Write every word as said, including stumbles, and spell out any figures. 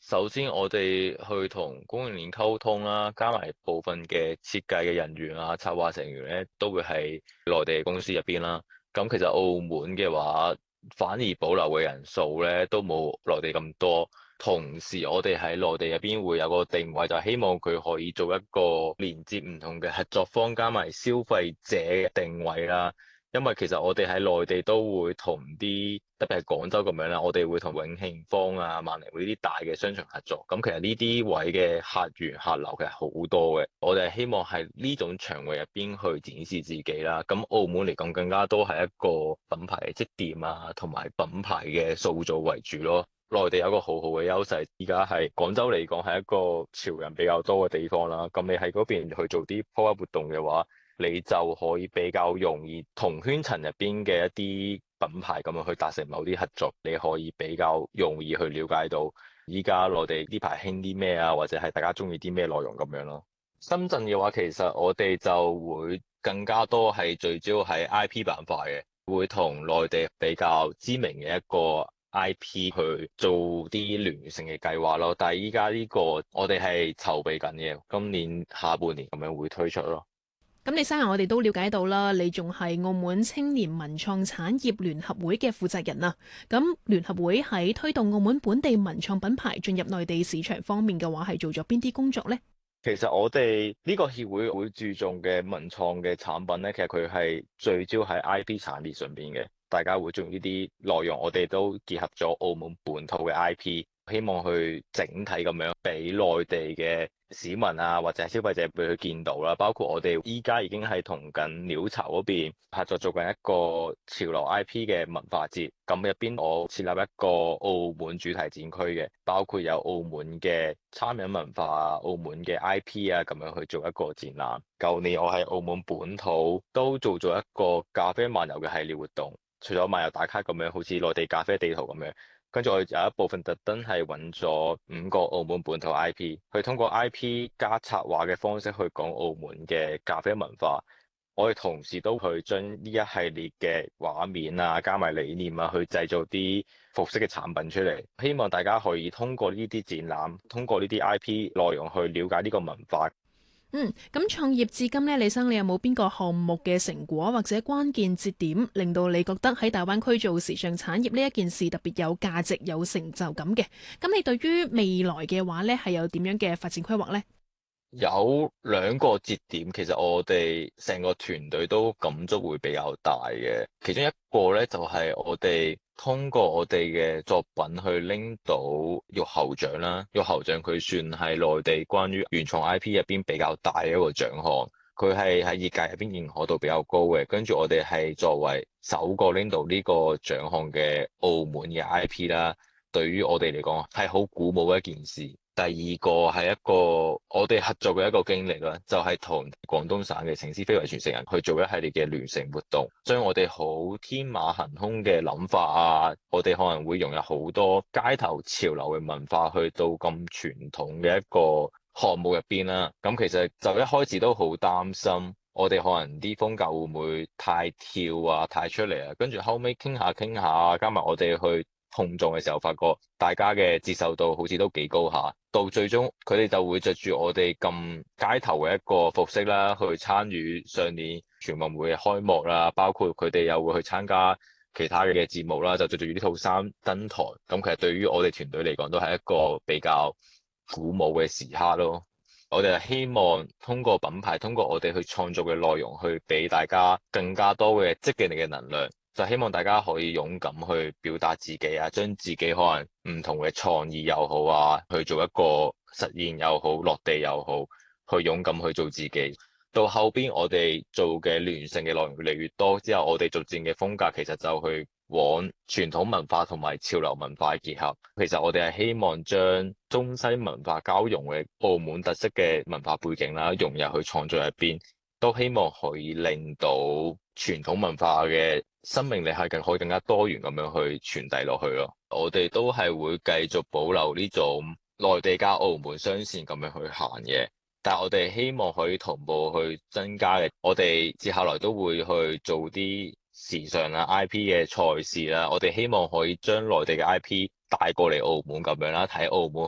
首先，我哋去同供應鏈溝通啦，加埋部分嘅設計嘅人員啊、策劃成員咧，都會喺內地嘅公司入邊啦。咁其實澳門嘅話，反而保留嘅人數咧都冇內地咁多。同時，我哋喺內地入邊會有個定位，就係希望佢可以做一個連接唔同嘅合作方，加埋消費者嘅定位啦。因為其實我哋喺內地都會同啲，特別係廣州咁樣啦，我哋會同永慶坊啊、萬寧匯呢啲大嘅商場合作。咁其實呢啲位嘅客源客流其實好多嘅，我哋係希望喺呢種場域入邊去展示自己啦。咁澳門嚟講更加多係一個品牌嘅積澱啊，同埋品牌嘅塑造為主咯。內地有一個好好嘅優勢，而家係廣州嚟講係一個潮人比較多嘅地方啦。咁你喺嗰邊去做啲 pop-up 活動嘅話，你就可以比較容易同圈層入邊嘅一啲品牌咁樣去達成某啲合作，你可以比較容易去了解到依家內地呢排興啲咩啊，或者係大家中意啲咩內容咁樣咯。深圳嘅話，其實我哋就會更加多係聚焦喺 I P 板塊嘅，會同內地比較知名嘅一個 I P 去做啲聯乘嘅計劃咯。但係依家呢個我哋係籌備緊嘅，今年下半年咁樣會推出咯。 咁李生啊，我哋都了解到啦，你仲係澳門青年文創產業聯合會嘅負責人啊。咁聯合會喺推動澳門本地文創品牌進入內地市場方面嘅話，係做咗邊啲工作呢？ 其實我哋呢個協會會注重嘅文創嘅產品咧，其實佢係聚焦喺 I P 產業上邊嘅，大家會中意呢啲內容，我哋都結合咗澳門本土嘅 I P。希望去整體咁樣俾內地嘅市民啊，或者係消費者俾佢見到啦。包括我哋依家已經係同緊鳥巢嗰邊合作做緊一個潮流 I P 嘅文化節。咁入邊我設立一個澳門主題展區嘅，包括有澳門嘅餐飲文化啊、澳門嘅 I P 啊，咁樣去做一個展覽。舊年我喺澳門本土都做咗一個咖啡漫遊嘅系列活動，除咗漫遊打卡咁樣，好似內地咖啡地圖咁樣。跟住我有一部分特登係揾咗五個澳門本土 I P，去通過 I P 加策劃嘅方式去講澳門嘅咖啡文化。我哋同時都去將呢一系列嘅畫面啊，加埋理念啊，去製造啲服飾嘅產品出嚟。希望大家可以通過呢啲展覽，通過呢啲 I P 內容去了解呢個文化。 嗯，咁創業至今呢，李生你有冇邊個項目嘅成果或者關鍵節點，令到你覺得喺大灣區做時尚產業呢一件事特別有價值、有成就感嘅？咁你對於未來嘅話呢，係有點樣嘅發展規劃呢？ 有兩個節點，其實我哋成個團隊都感觸會比較大嘅。其中一個咧就係我哋通過我哋嘅作品去拎到玉猴獎啦。玉猴獎佢算係內地關於原創 I P 入邊比較大嘅一個獎項，佢係喺業界入邊認可度比較高嘅。跟住我哋係作為首個拎到呢個獎項嘅澳門嘅 I P 啦，對於我哋嚟講係好鼓舞嘅一件事。第二個係一個我哋合作嘅一個經歷啦，就係同廣東省嘅城市非遺傳承人去做一系列嘅聯乘活動，將我哋好天馬行空嘅諗法啊，我哋可能會融入好多街頭潮流嘅文化去到咁傳統嘅一個項目入邊啦。咁其實就一開始都好擔心，我哋可能啲風格會唔會太跳啊、太出嚟啊？跟住後尾傾下傾下，加埋我哋去碰撞嘅時候，發覺大家嘅接受度好似都幾高下，到最終佢哋就會着住我哋咁街頭嘅一個服飾啦，去參與上年全運會嘅開幕啦，包括佢哋又會去參加其他嘅節目啦，就着住呢套衫登台。咁其實對於我哋團隊嚟講，都係一個比較鼓舞嘅時刻咯。我哋係希望通過品牌，通過我哋去創造嘅內容，去俾大家更加多嘅積極嘅能量。就希望大家可以勇敢去表達自己啊，將自己可能唔同嘅創意又好啊，去做一個實現又好，落地又好，去勇敢去做自己。到後邊我哋做嘅聯乘嘅內容越嚟越多之後，我哋逐漸嘅風格其實就去往傳統文化同埋潮流文化結合。其實我哋係希望將中西文化交融嘅澳門特色嘅文化背景啦，融入去創作入邊，都希望可以令到傳統文化嘅生命力係更可以更加多元咁樣去傳遞落去咯。我哋都係會繼續保留呢種內地加澳門雙線咁樣去行嘅，但係我哋希望可以同步去增加嘅。我哋接下來都會去做啲時尚啊 I P 嘅賽事啦。我哋希望可以將內地嘅 I P 帶過嚟澳門咁樣啦，睇澳門